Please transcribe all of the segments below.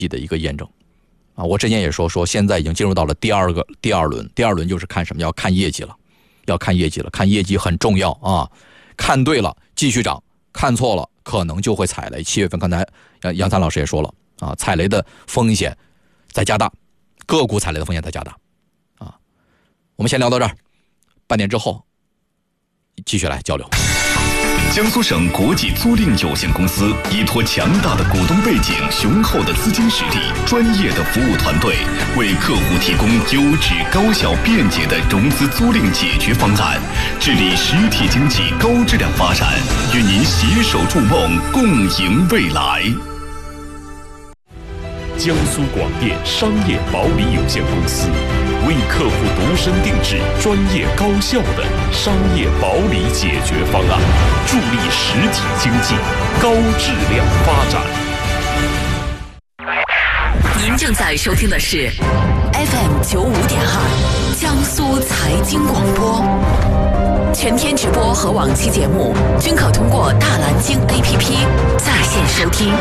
的一个验证啊。我之前也说现在已经进入到了第二轮，第二轮就是看什么？要看业绩了，看业绩很重要啊。看对了继续涨，看错了可能就会踩雷。7月份刚才杨灿老师也说了啊，踩雷的风险在加大，个股踩雷的风险在加大啊。我们先聊到这儿，半年之后继续来交流。 江苏省国际租赁有限公司依托强大的股东背景、雄厚的资金实力、专业的服务团队，为客户提供优质、高效、便捷的融资租赁解决方案，致力实体经济高质量发展，与您携手筑梦，共赢未来。 江苏广电商业保理有限公司为客户独身定制专业高效的商业保理解决方案，助力实体经济高质量发展。 您正在收听的是 FM95.2 江苏财经广播，全天直播和往期节目均可通过大蓝鲸 APP 在线收听。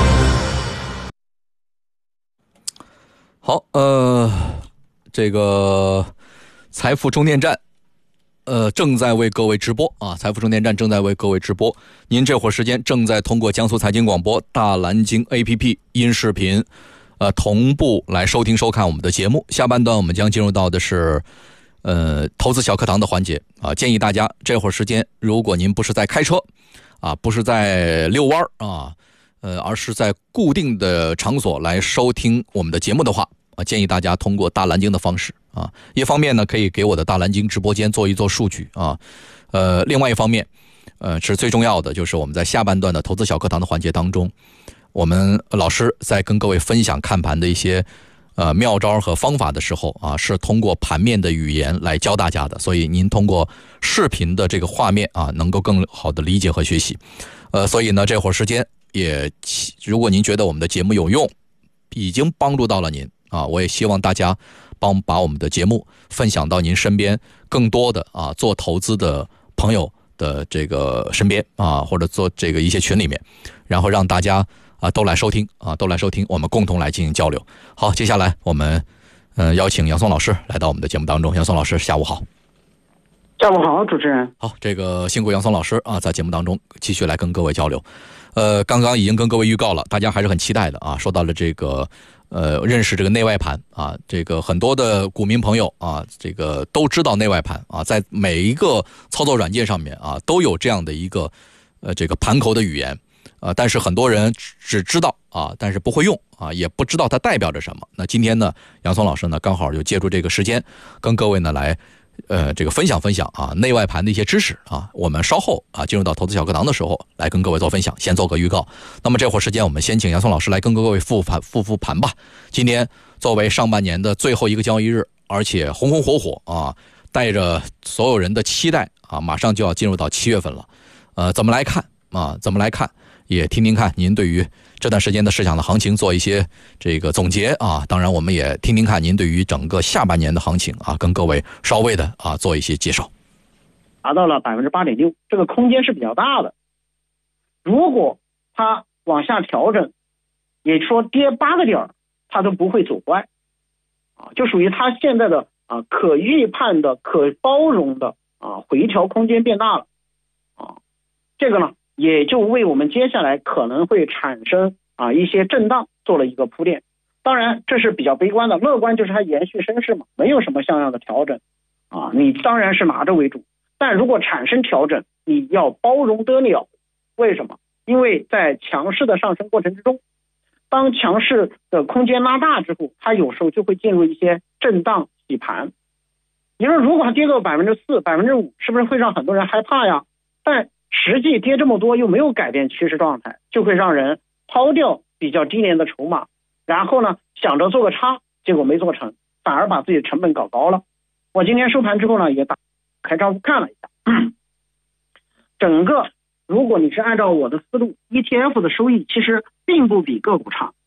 好，这个财富充电站正在为各位直播啊，财富充电站正在为各位直播。您这会儿时间正在通过江苏财经广播大蓝鲸 APP 音视频同步来收听收看我们的节目。下半段我们将进入到的是投资小课堂的环节啊，建议大家这会儿时间，如果您不是在开车啊，不是在遛弯啊，而是在固定的场所来收听我们的节目的话，建议大家通过大蓝鲸的方式啊，一方面呢可以给我的大蓝鲸直播间做一做数据啊，另外一方面是最重要的，就是我们在下半段的投资小课堂的环节当中，我们老师在跟各位分享看盘的一些妙招和方法的时候啊，是通过盘面的语言来教大家的，所以您通过视频的这个画面啊，能够更好的理解和学习。所以呢，这会儿时间也，如果您觉得我们的节目有用，已经帮助到了您啊，我也希望大家把我们的节目分享到您身边更多的做投资的朋友的这个身边啊，或者做这个一些群里面，然后让大家都来收听，我们共同来进行交流。好，接下来我们邀请杨松老师来到我们的节目当中。杨松老师，下午好。 下午好，主持人。 好，这个辛苦杨松老师啊，在节目当中继续来跟各位交流。刚刚已经跟各位预告了，大家还是很期待的啊。说到了这个认识这个内外盘啊，这个很多的股民朋友啊，这个都知道内外盘啊，在每一个操作软件上面啊，都有这样的一个这个盘口的语言但是很多人只知道啊，但是不会用啊，也不知道它代表着什么。那今天呢，杨松老师呢，刚好就借助这个时间，跟各位呢来这个分享啊内外盘的一些知识啊，我们稍后进入到投资小课堂的时候来跟各位做分享，先做个预告。那么这会儿时间，我们先请杨松老师来跟各位复盘吧。今天作为上半年的最后一个交易日，而且红红火火啊，带着所有人的期待啊，马上就要进入到7月份了。怎么来看？也听听看您对于这段时间的市场的行情做一些这个总结啊，当然我们也听听看您对于整个下半年的行情啊，跟各位稍微的做一些介绍。 达到了 8.6%， 这个空间是比较大的。如果它往下调整，也说跌8个点，它都不会走坏就属于它现在的可预判的、可包容的回调空间变大了这个呢也就为我们接下来可能会产生一些震荡做了一个铺垫。当然这是比较悲观的，乐观就是它延续升势嘛，没有什么像样的调整你当然是拿着为主。但如果产生调整，你要包容得了。为什么？因为在强势的上升过程之中，当强势的空间拉大之后，它有时候就会进入一些震荡洗盘。你说如果它跌到 4%、5%， 是不是会让很多人害怕呀？但实际跌这么多又没有改变趋势状态，就会让人抛掉比较低廉的筹码，然后呢想着做个差，结果没做成，反而把自己的成本搞高了。我今天收盘之后呢，也打开账户看了一下整个如果你是按照我的思路， ETF 的收益其实并不比个股差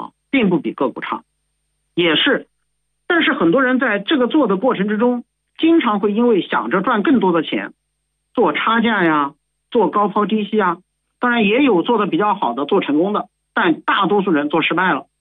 也是。但是很多人在这个做的过程之中，经常会因为想着赚更多的钱，做差价呀，做高抛低吸啊，当然也有做的比较好的，做成功的，但大多数人做失败了。